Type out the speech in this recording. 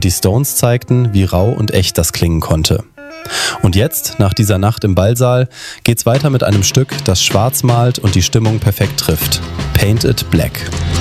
Die Stones zeigten, wie rau und echt das klingen konnte. Und jetzt, nach dieser Nacht im Ballsaal, geht's weiter mit einem Stück, das schwarz malt und die Stimmung perfekt trifft. Paint It Black.